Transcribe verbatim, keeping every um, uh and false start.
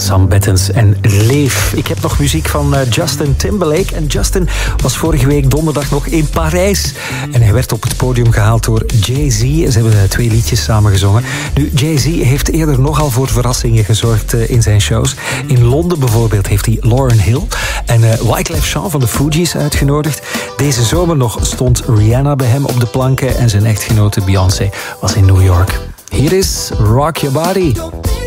Sam Bettens en Leef. Ik heb nog muziek van Justin Timberlake. En Justin was vorige week donderdag nog in Parijs. En hij werd op het podium gehaald door Jay-Z. Ze hebben twee liedjes samengezongen. Nu, Jay-Z heeft eerder nogal voor verrassingen gezorgd in zijn shows. In Londen bijvoorbeeld heeft hij Lauryn Hill en uh, Wyclef Jean van de Fugees uitgenodigd. Deze zomer nog stond Rihanna bij hem op de planken en zijn echtgenote Beyoncé was in New York. Hier is Rock Your Body.